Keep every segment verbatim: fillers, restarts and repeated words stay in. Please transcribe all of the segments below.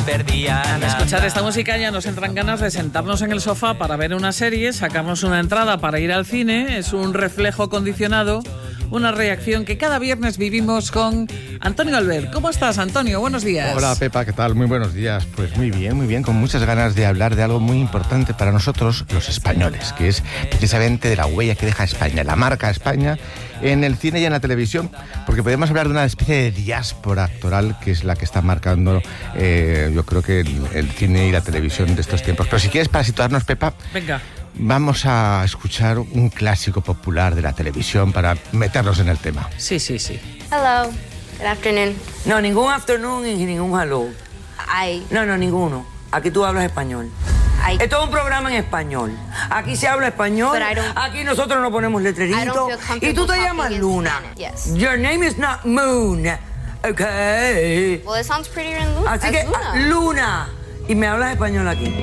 perdía. Al escuchar esta música ya nos entran ganas de sentarnos en el sofá para ver una serie, sacarnos una entrada para ir al cine. Es un reflejo condicionado, una reacción que cada viernes vivimos con Antonio Albert. ¿Cómo estás, Antonio? Buenos días. Hola, Pepa, ¿qué tal? Muy buenos días. Pues muy bien, muy bien, con muchas ganas de hablar de algo muy importante para nosotros, los españoles, que es precisamente de la huella que deja España, la marca España en el cine y en la televisión, porque podemos hablar de una especie de diáspora actoral que es la que está marcando, eh, yo creo que el, el cine y la televisión de estos tiempos. Pero si quieres, para situarnos, Pepa, venga, vamos a escuchar un clásico popular de la televisión para meternos en el tema. Sí, sí, sí. Hello. Good afternoon. No, ningún afternoon y ningún hello. I... No, no, ninguno. Aquí tú hablas español. I... Esto es un programa en español. Aquí se habla español. But I don't- Aquí nosotros nos ponemos I letreritos. don't feel comfortable Y tú te talking llamas in Luna. Spanish. Yes. Your name is not Moon. Okay. Well, it sounds prettier in Luna. Así as que, Luna. ah, Luna. Y me hablas español aquí.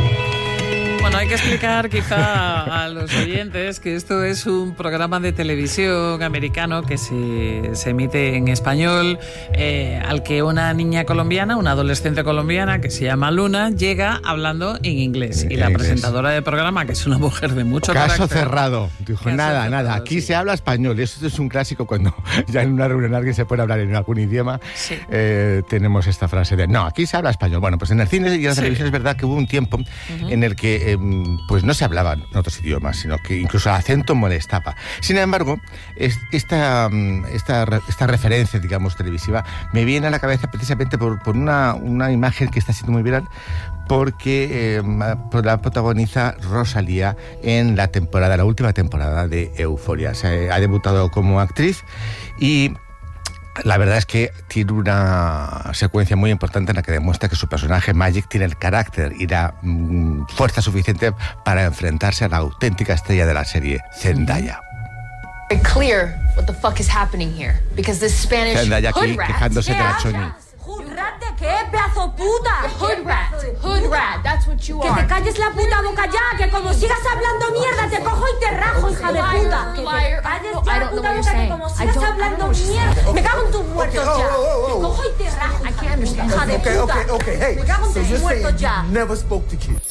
Bueno, hay que explicar quizá a los oyentes que esto es un programa de televisión americano que se, se emite en español, eh, al que una niña colombiana, una adolescente colombiana que se llama Luna, llega hablando en inglés. Y la En inglés. presentadora del programa, que es una mujer de mucho Caso carácter... cerrado. Dijo, Caso nada, cerrado, nada, aquí sí. se habla español. Esto es un clásico cuando ya en una reunión alguien se puede hablar en algún idioma. Sí. eh, tenemos esta frase de, no, aquí se habla español. Bueno, pues en el cine y en la Sí. televisión es verdad que hubo un tiempo uh-huh. en el que eh, pues no se hablaban otros idiomas, sino que incluso el acento molestaba. Sin embargo, es, esta, esta, esta referencia, digamos, televisiva, me viene a la cabeza precisamente por, por una, una imagen que está siendo muy viral, porque eh, la protagoniza Rosalía en la temporada, la última temporada de Euphoria. O sea, ha debutado como actriz y la verdad es que tiene una secuencia muy importante en la que demuestra que su personaje Magic tiene el carácter y la mm, fuerza suficiente para enfrentarse a la auténtica estrella de la serie, Zendaya. Very clear what the fuck is happening here because this Spanish Zendaya aquí hood rat. quejándose de la Choni. ¿Hood rat de qué, pedazo puta? Hood rat. Hood rat. That's what you Que are. te calles la puta boca ya, que como sigas hablando mierda te cojo y te rajo, hija de puta. Que te Liar. calles No, I ya don't la know puta what you're boca, que saying. como I sigas don't- I hablando don't know what you're mierda. saying. Me cago en tus muertos Okay, ya. oh, oh, oh, Te oh. cojo y te rajo. I can't understand. Hija de Okay, puta. okay, okay. Hey, Me cago en so tus you're saying muertos ya. you never spoke to kids?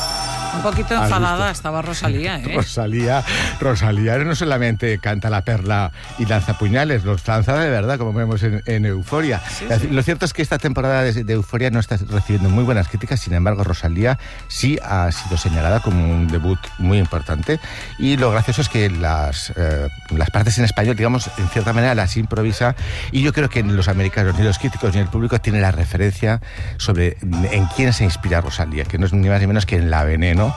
Un poquito ¿Has enfadada visto? estaba Rosalía, ¿eh? Rosalía, Rosalía no solamente canta la perla y lanza puñales, los lanza de verdad, como vemos en, en Euphoria. Sí, Sí, sí. Lo cierto es que esta temporada de, de Euphoria no está recibiendo muy buenas críticas, sin embargo Rosalía sí ha sido señalada como un debut muy importante y lo gracioso es que las, eh, las partes en español, digamos, en cierta manera las improvisa y yo creo que ni los americanos, ni los críticos, ni el público tienen la referencia sobre en quién se inspira Rosalía, que no es ni más ni menos que en La Veneno,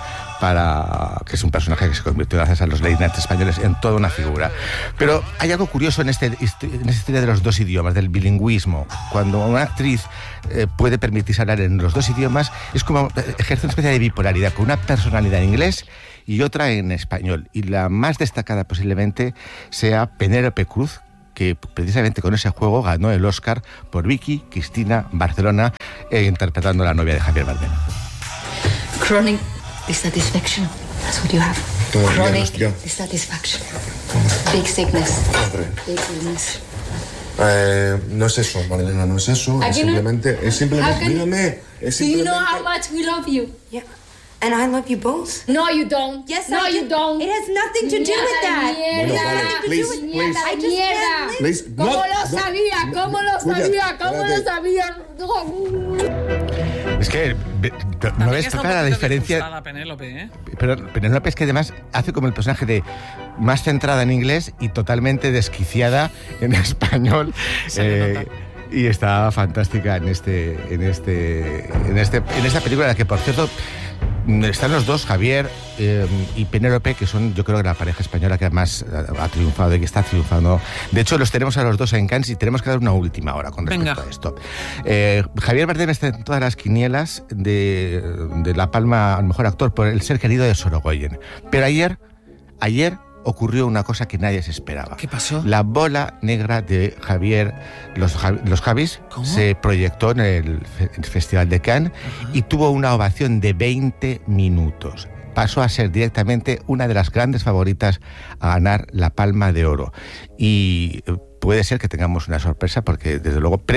para que es un personaje que se convirtió gracias a los late night españoles en toda una figura. Pero hay algo curioso en, este, en esta historia de los dos idiomas, del bilingüismo. Cuando una actriz eh, puede permitirse hablar en los dos idiomas, es como ejerce una especie de bipolaridad, con una personalidad en inglés y otra en español. Y la más destacada posiblemente sea Penélope Cruz, que precisamente con ese juego ganó el Oscar por Vicky Cristina Barcelona, eh, interpretando a la novia de Javier Bardem. Chronic dissatisfaction. That's what you have. Todo bien, Chronic hostia. dissatisfaction. Big sickness. Hombre. Big illness. Eh, no es eso, Marilena, no es eso. Es Aquí no- simplemente, es simplemente, How can- dígame, es Do you simplemente... know how much we love you? Yeah. And I love you both. No, you don't. Yes, no, I you do. don't. It has nothing to do with that. Bueno, vale, please, please. I just Mierda. can't live. Please, ¿Cómo no, lo no, sabía? ¿Cómo lo escucha, sabía? ¿Cómo lo espérate. sabía? Es que ve- no También ves está un clara la poquito diferencia. disgustada Penélope, ¿eh? Pero Penélope es que además hace como el personaje de más centrada en inglés y totalmente desquiciada en español. Se le Eh, nota. y está fantástica en este, en este, en este, en esta película, en la que por cierto están los dos, Javier eh, y Penélope, que son, yo creo, que la pareja española que más ha triunfado y que está triunfando. De hecho, los tenemos a los dos en Cannes y tenemos que dar una última hora con respecto Venga. a esto. Eh, Javier Bardem está en todas las quinielas de, de la palma al mejor actor por El ser querido de Sorogoyen. Pero ayer, ayer ocurrió una cosa que nadie se esperaba. ¿Qué pasó? La bola negra de Javier, los, Jav- los Javis, ¿Cómo? se proyectó en el, fe- el Festival de Cannes y tuvo una ovación de veinte minutos. Pasó a ser directamente una de las grandes favoritas a ganar la Palma de Oro. Y eh, puede ser que tengamos una sorpresa porque, desde luego, premio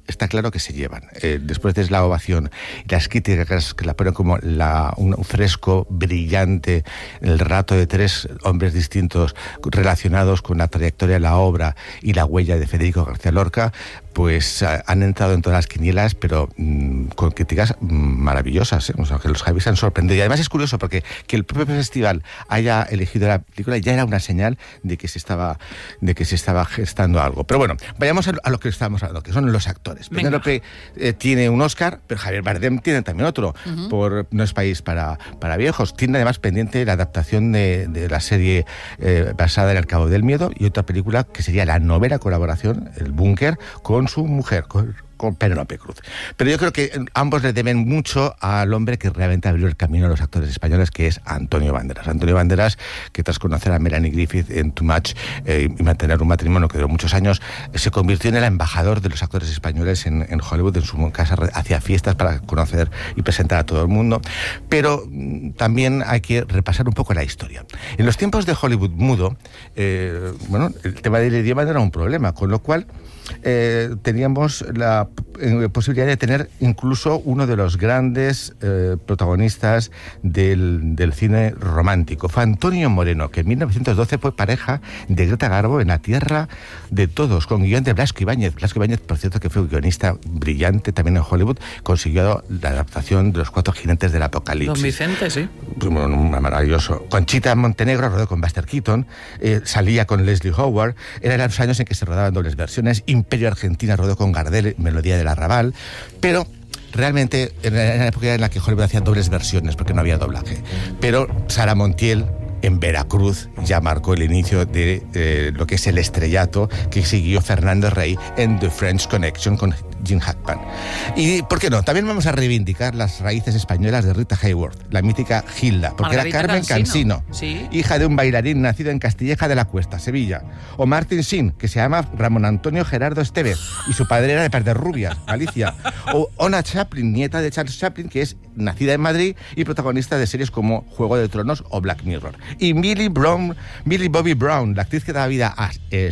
está claro que se llevan. Eh, después de la ovación y las críticas que la ponen como la, un fresco brillante, el relato de tres hombres distintos relacionados con la trayectoria de la obra y la huella de Federico García Lorca, pues han entrado en todas las quinielas, pero mmm, con críticas maravillosas, ¿eh? O sea, que los Javis se han sorprendido. Y además es curioso porque que el propio festival haya elegido la película ya era una señal de que se estaba, de que se estaba gestando algo. Pero bueno, vayamos a, a lo que estamos hablando, que son los actores. Penélope eh, tiene un Oscar, pero Javier Bardem tiene también otro, uh-huh. por No es país para, para viejos. Tiene además pendiente la adaptación de, de la serie eh, basada en El Cabo del Miedo y otra película que sería la novena colaboración, El Búnker, con su mujer, con, con Penélope Cruz. Pero yo creo que ambos le deben mucho al hombre que realmente abrió el camino a los actores españoles, que es Antonio Banderas. Antonio Banderas, que tras conocer a Melanie Griffith en Too Much eh, y mantener un matrimonio que duró muchos años, eh, se convirtió en el embajador de los actores españoles en, en Hollywood. En su casa hacía fiestas para conocer y presentar a todo el mundo. Pero mm, también hay que repasar un poco la historia. En los tiempos de Hollywood mudo, eh, bueno, el tema del idioma no era un problema, con lo cual Eh, teníamos la eh, posibilidad de tener incluso uno de los grandes eh, protagonistas del, del cine romántico. Fue Antonio Moreno, que en mil novecientos doce fue pareja de Greta Garbo en La Tierra de Todos, con guión de Blasco Ibáñez. Blasco Ibáñez, por cierto, que fue un guionista brillante también en Hollywood, consiguió la adaptación de Los Cuatro Jinetes del Apocalipsis. Don Vicente, sí. Bueno, maravilloso. Conchita Montenegro rodó con Buster Keaton, eh, salía con Leslie Howard, eran los años en que se rodaban dobles versiones. Imperio Argentina rodó con Gardel, Melodía del Arrabal, pero realmente en la época en la que Hollywood hacía dobles versiones porque no había doblaje. Pero Sara Montiel en Veracruz ya marcó el inicio de eh, lo que es el estrellato que siguió Fernando Rey en The French Connection con Jim Hackman. Y, ¿por qué no? También vamos a reivindicar las raíces españolas de Rita Hayworth, la mítica Gilda, porque Margarita era Carmen Cansino, Cansino ¿sí? hija de un bailarín nacido en Castilleja de la Cuesta, Sevilla. O Martin Sheen, que se llama Ramón Antonio Gerardo Estevez, y su padre era de Perderrubias, Galicia. O Ona Chaplin, nieta de Charles Chaplin, que es nacida en Madrid y protagonista de series como Juego de Tronos o Black Mirror. Y Millie Brown, Millie Bobby Brown, la actriz que da vida a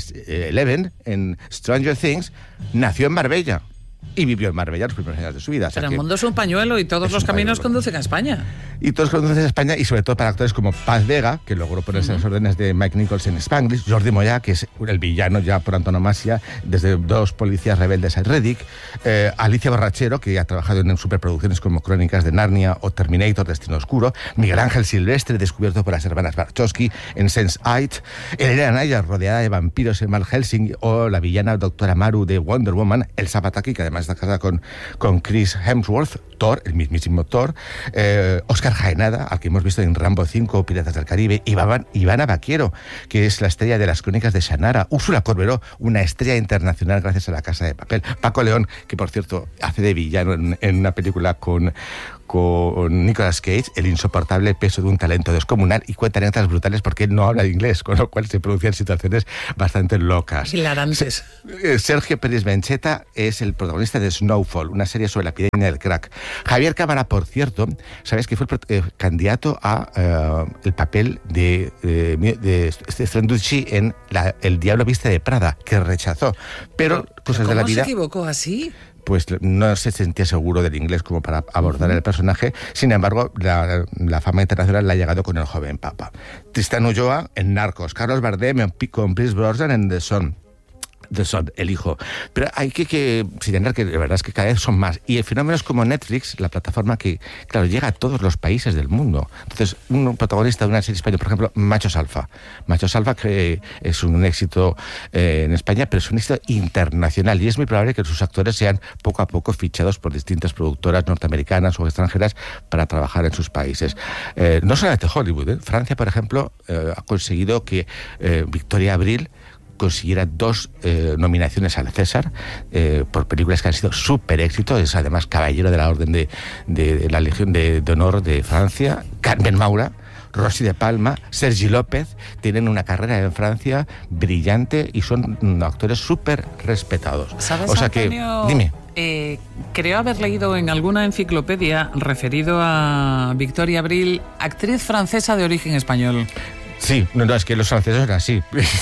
Eleven en Stranger Things, nació en Marbella y vivió en Marbella los primeros años de su vida. O sea, pero el mundo es un pañuelo y todos los caminos conducen a España. Y todos conducen a España, y sobre todo para actores como Paz Vega, que logró ponerse uh-huh. en las órdenes de Mike Nichols en Spanglish, Jordi Moya, que es el villano ya por antonomasia, desde Dos policías rebeldes a Reddick, eh, Alicia Borrachero, que ha trabajado en superproducciones como Crónicas de Narnia o Terminator, Destino Oscuro, Miguel Ángel Silvestre, descubierto por las hermanas Wachowski en sense eight, Elena Naya, rodeada de vampiros en Van Helsing, o la villana Doctora Maru de Wonder Woman, Elsa Pataky, que además está casada con, con Chris Hemsworth, Thor, el mismísimo Thor, eh, Oscar Jaenada, al que hemos visto en Rambo cinco, Piratas del Caribe, Ivana, Ivana Baquiero, que es la estrella de las Crónicas de Shannara, Úrsula Corberó, una estrella internacional gracias a La Casa de Papel, Paco León, que por cierto hace de villano en, en una película con... con Nicolas Cage, el insoportable peso de un talento descomunal, y cuenta anécdotas brutales porque él no habla inglés, con lo cual se producen situaciones bastante locas. Hilarantes. Sergio Pérez Bencheta es el protagonista de Snowfall, una serie sobre la epidemia del crack. Javier Cámara, por cierto, ¿sabes que fue el eh, candidato a eh, el papel de, eh, de, de Stronducci en la, El Diablo Viste de Prada, que rechazó? Pero, pero cosas de la vida... ¿Cómo se equivocó así? Pues no se sentía seguro del inglés como para abordar uh-huh. el personaje. Sin embargo, la, la fama internacional le ha llegado con El joven papa. Tristán Ulloa en Narcos, Carlos Bardem con Pierce Brosnan en The Son. The Son, el hijo. Pero hay que, que señalar que de verdad es que cada vez son más. Y el fenómeno es como Netflix, la plataforma que, claro, llega a todos los países del mundo. Entonces, un protagonista de una serie española, por ejemplo, Machos Alfa. Machos Alfa, que es un éxito eh, en España, pero es un éxito internacional. Y es muy probable que sus actores sean poco a poco fichados por distintas productoras norteamericanas o extranjeras para trabajar en sus países. Eh, no solamente Hollywood, ¿eh? Francia, por ejemplo, eh, ha conseguido que eh, Victoria Abril consiguiera dos eh, nominaciones al César eh, por películas que han sido súper éxitos. Es además caballero de la Orden de, de, de la Legión de, de Honor de Francia. Carmen Maura, Rosy de Palma, Sergi López tienen una carrera en Francia brillante y son actores súper respetados. ¿Sabes, o sea Antonio? que, dime. Eh, creo haber leído en alguna enciclopedia referido a Victoria Abril, actriz francesa de origen español. Sí, no, no, es que los franceses son así.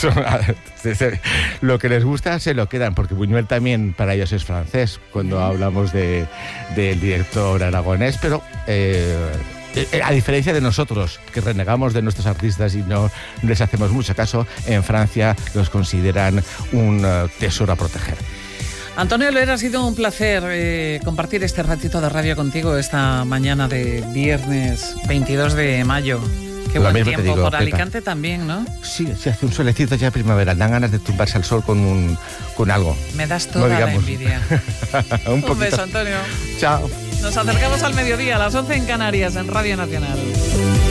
Lo que les gusta se lo quedan, porque Buñuel también para ellos es francés, cuando hablamos de, del director aragonés, pero... Eh, a diferencia de nosotros, que renegamos de nuestros artistas y no les hacemos mucho caso, en Francia los consideran un uh, tesoro a proteger. Antonio Loera, ha sido un placer eh, compartir este ratito de radio contigo esta mañana de viernes veintidós de mayo. Qué Lo buen mismo tiempo. te digo, Por Pepa. Alicante también, ¿no? Sí, se hace un solecito ya primavera, dan ganas de tumbarse al sol con, un, con algo. Me das toda No la digamos. envidia. un, Un poquito. beso, Antonio. Chao. Nos acercamos al mediodía, a las once en Canarias, en Radio Nacional.